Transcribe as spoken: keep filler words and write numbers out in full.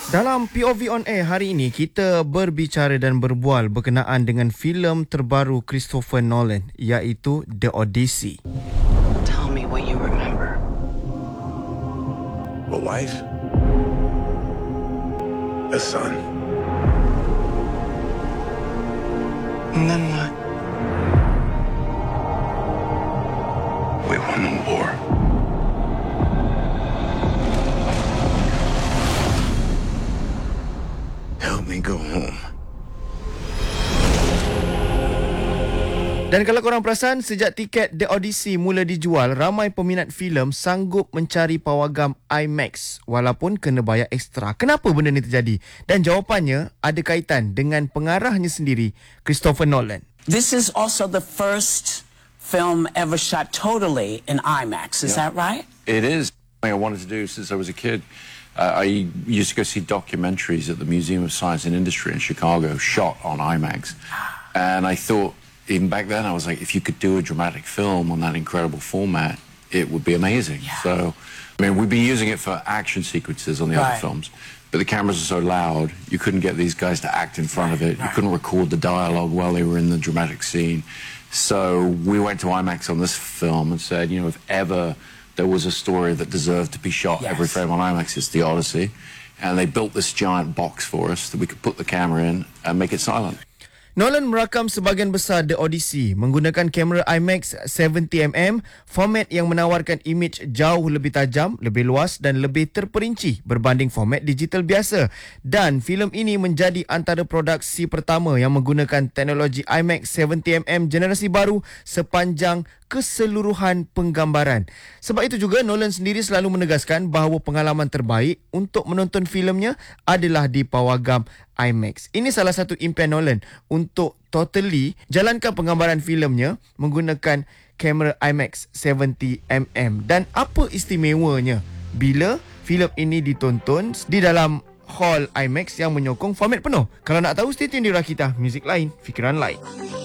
Dalam P O V On Air hari ini, kita berbicara dan berbual berkenaan dengan filem terbaru Christopher Nolan, iaitu The Odyssey. Tell me what you remember. A wife. A son. And then what? We won the war. Help me go home. Dan kalau korang perasan, sejak tiket The Odyssey mula dijual, ramai peminat filem sanggup mencari pawagam IMAX walaupun kena bayar ekstra. Kenapa benda ni terjadi? Dan jawapannya ada kaitan dengan pengarahnya sendiri, Christopher Nolan. This is also the first film ever shot totally in IMAX. Is Yeah. that right? It is something I wanted to do since I was a kid. Uh, I used to go see documentaries at the Museum of Science and Industry in Chicago, shot on IMAX. And I thought, even back then, I was like, if you could do a dramatic film on that incredible format, it would be amazing. Yeah. So, I mean, we've been using it for action sequences on the other Right. films, but the cameras are so loud, you couldn't get these guys to act in front of Right, it. You right. couldn't record the dialogue while they were in the dramatic scene. So we went to IMAX on this film and said, you know, if ever there was a story that deserved to be shot Yes. every frame on IMAX, it's The Odyssey. And they built this giant box for us that we could put the camera in and make it silent. Nolan merakam sebahagian besar The Odyssey menggunakan kamera IMAX tujuh puluh millimeter, format yang menawarkan imej jauh lebih tajam, lebih luas dan lebih terperinci berbanding format digital biasa. Dan filem ini menjadi antara produksi pertama yang menggunakan teknologi IMAX tujuh puluh millimeter generasi baru sepanjang keseluruhan penggambaran. Sebab itu juga Nolan sendiri selalu menegaskan bahawa pengalaman terbaik untuk menonton filemnya adalah di pawagam IMAX. Ini salah satu impian Nolan untuk totally jalankan penggambaran filemnya menggunakan kamera IMAX tujuh puluh millimeter. Dan apa istimewanya bila filem ini ditonton di dalam hall IMAX yang menyokong format penuh? Kalau nak tahu, stay tune di Rakita, muzik lain, fikiran lain.